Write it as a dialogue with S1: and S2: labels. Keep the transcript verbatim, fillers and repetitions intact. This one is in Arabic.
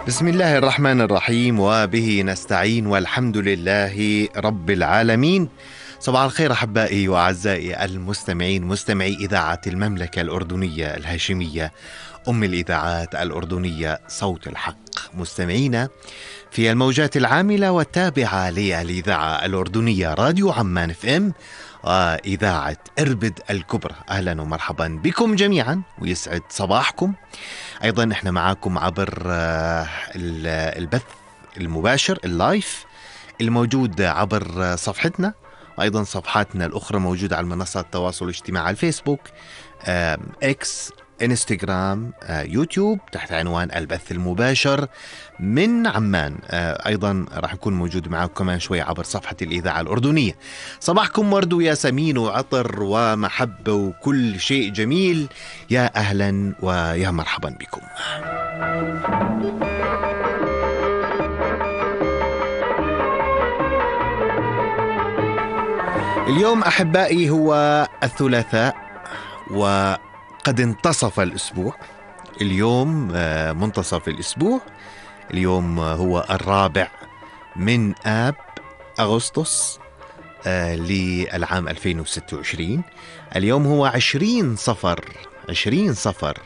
S1: بسم الله الرحمن الرحيم، وبه نستعين، والحمد لله رب العالمين. صباح الخير أحبائي وأعزائي المستمعين، مستمعي إذاعة المملكة الأردنية الهاشمية، أم الإذاعات الأردنية، صوت الحق. مستمعينا في الموجات العاملة والتابعة للإذاعة الأردنية راديو عمان اف ام وإذاعة إربد الكبرى، أهلا ومرحبا بكم جميعا ويسعد صباحكم. أيضا إحنا معاكم عبر البث المباشر اللايف الموجود عبر صفحتنا، وأيضا صفحاتنا الأخرى موجودة على منصات التواصل الاجتماعي، الفيسبوك، إكس، إنستغرام، يوتيوب، تحت عنوان البث المباشر من عمان. أيضا راح نكون موجود معكم كمان شوي عبر صفحة الإذاعة الأردنية. صباحكم ورد وياسمين وعطر ومحبة وكل شيء جميل. يا أهلا ويا مرحبا بكم. اليوم أحبائي هو الثلاثاء، وقد انتصف الأسبوع. اليوم منتصف الأسبوع. اليوم هو الرابع من آب أغسطس للعام ألفين وستة وعشرين. اليوم هو عشرين صفر عشرين صفر